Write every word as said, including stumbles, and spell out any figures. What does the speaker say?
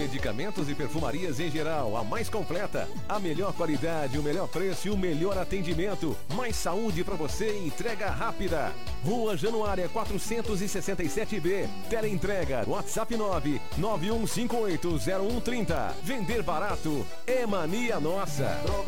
medicamentos e perfumarias em geral, a mais completa. A melhor qualidade, o melhor preço e o melhor atendimento. Mais saúde para você e entrega rápida. Rua Januária quatrocentos e sessenta e sete B. Teleentrega, WhatsApp nove nove um cinco oito zero um três zero. Vender barato é mania nossa.